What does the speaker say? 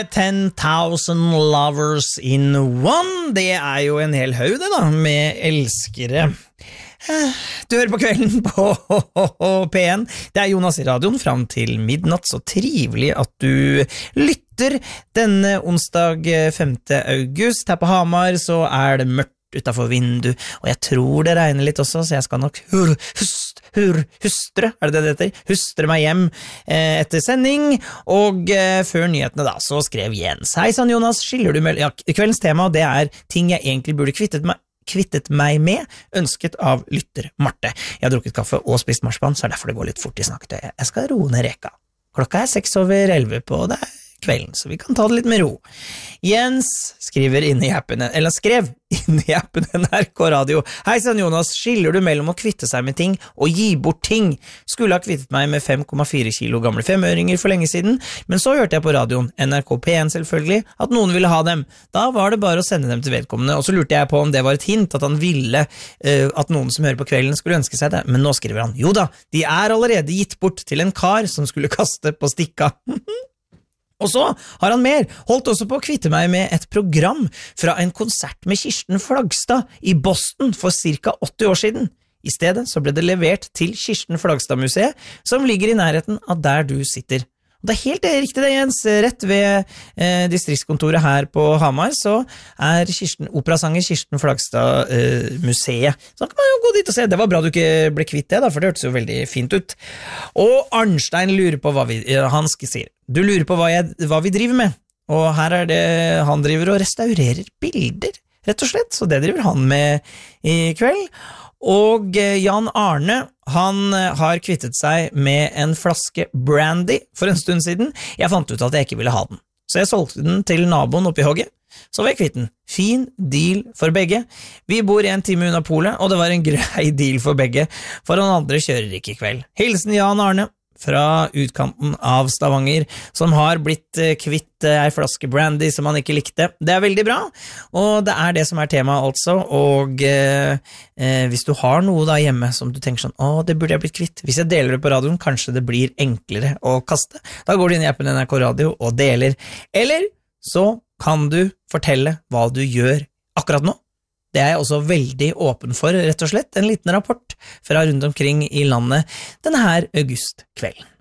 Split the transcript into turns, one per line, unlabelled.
10,000 lovers in one. Det jo en hel haug det da, med elskere. Du hører på kvelden på P1. Det Jonas I radioen fram til midnatt. Så trivelig at du lytter denne onsdag 5. august. Her på Hamar så det mørkt utenfor vindu, og jeg tror det regner litt også, så jeg skal nok hustre, det heter? Hustre meg hjem etter sending, og før nyhetene da, så skrev Jens: Hei sann Jonas, skiller du med... Ja, kveldens tema, det ting jeg egentlig burde kvittet meg med, ønsket av lytter Marte. Jeg har drukket kaffe og spist marspan, så derfor det går litt fort I snakket. Jeg skal roe ned reka. Klokka 6:11 på det kvelden, så vi kan ta det litt med ro. Jens skriver inn I appen, eller skrev inn I appen NRK Radio: Hei sann Jonas, skiller du mellom å kvitte seg med ting og gi bort ting? Skulle ha kvittet meg med 5,4 kilo gamle femøringer for lenge siden, men så hørte jeg på radioen, NRK P1 selvfølgelig, at noen ville ha dem. Da var det bare å sende dem til vedkommende, og så lurte jeg på om det var et hint at han ville at noen som hører på kvelden skulle ønske seg det, men nå skriver han: Jo da, de allerede gitt bort til en kar som skulle kaste på stikka. Og så har han mer, holdt også på å kvitte meg med et program fra en konsert med Kirsten Flagstad I Boston for cirka 80 år siden. I stedet så ble det levert til Kirsten Flagstad-museet, som ligger I nærheten av der du sitter. Og det helt riktig det, Jens. Rett ved distriktskontoret her på Hamar, så operasanger Kirsten Flagstad-museet. Så kan man jo gå dit og se. Det var bra du ikke ble kvitt det, da, for det hørtes jo veldig fint ut. Og Arnstein lurer på han sier: Du lurer på hva vi driver med, og her det han driver og restaurerer bilder, rett og slett, så det driver han med I kveld. Og Jan Arne, han har kvittet seg med en flaske brandy for en stund siden. Jeg fant ut at jeg ikke ville ha den, så jeg solgte den til naboen oppe I hogget. Så var jeg kvitt den. Fin deal for begge. Vi bor 1 time unna polet, og det var en grei deal for begge, for han andre kjører ikke I kveld. Hilsen Jan Arne fra utkanten av Stavanger, som har blitt kvitt en flaske brandy som han ikke likte. Det veldig bra, og det det som temaet altså, og hvis du har noe da hjemme som du tenker sånn, det burde jeg blitt kvitt. Hvis jeg deler det på radioen, kanskje det blir enklere å kaste. Da går du inn I appen NRK Radio og deler. Eller så kan du fortelle hva du gjør akkurat nå. Det jeg også veldig åpen for, rett og slett, en liten rapport fra rundt omkring I landet denne her augustkvelden.